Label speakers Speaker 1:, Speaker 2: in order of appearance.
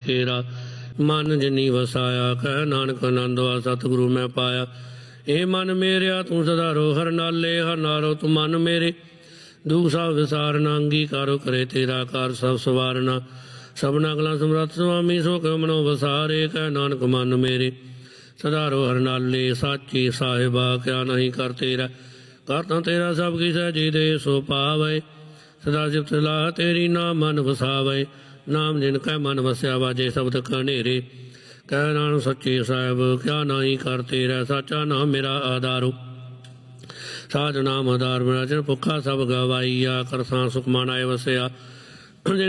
Speaker 1: ਕੇਰਾ। ਮਨ ਜਿਨੀ ਵਸਾਇਆ ਕਹਿ ਨਾਨਕ ਆਨੰਦ ਵਾ ਸਤਿਗੁਰੂ ਮੈਂ ਪਾਇਆ। ਏ ਮਨ ਮੇਰਿਆ ਤੂੰ ਸਦਾ ਰੋ ਹਰ ਨਾਲੇ, ਹਰ ਨਾਲੋ ਤੂੰ ਮਨ ਮੇਰੇ। ਦੁਖ ਸਭ ਵਿਸਾਰਨਾ ਅੰਗੀਕਾਰੋ ਕਰੇ ਤੇਰਾ ਕਾਰ ਸਭ ਸਵਾਰਨਾ। ਸਭਨਾ ਗਲਾਂ ਸਮਰੱਥ ਸੁਆਮੀ ਸੋ ਕਿਉ ਮਨੋ ਵਸਾਰੇ ਕਹਿ ਨਾਨਕ ਮਨ ਮੇਰੇ। ਸਦਾ ਰੋ ਹਰ ਨਾਲੇ ਸਾਚੀ ਸਾਹਿਬਾ ਕਿਆ ਨਹੀਂ ਕਰ ਤੇਰਾ। ਕਰ ਤਾਂ ਤੇਰਾ ਸਭ ਕੀ ਸਹਿਜੀ ਦੇ ਸੋ ਪਾਵੇ। ਸਦਾ ਸਿਫਤ ਸਲਾਹ ਤੇਰੀ ਨਾਮ ਮਨ ਵਸਾਵੇ। ਨਾਮ ਜਿਨ ਕੈ ਮਨ ਵਸਿਆ ਵਾਜੇ ਸ਼ਬਦ ਕਨੇਰੇ। ਕਹਿ ਨਾਨਕ ਸੱਚੇ ਸਾਹਿਬ ਕਿਆ ਨਹੀਂ ਕਰ ਤੇਰਾ। ਸਾਚਾ ਨਾਮ ਮੇਰਾ ਆਧਾਰੋ ਸਾਧ ਨਾਮ ਆਧਾਰ ਮੇਰਾ। ਜਿਨ ਭੁੱਖਾ ਸਭ ਗਵਾਈਆ ਕਰਸਾਂ ਸੁਖ ਮਾਨਾਏ ਵਸਿਆ।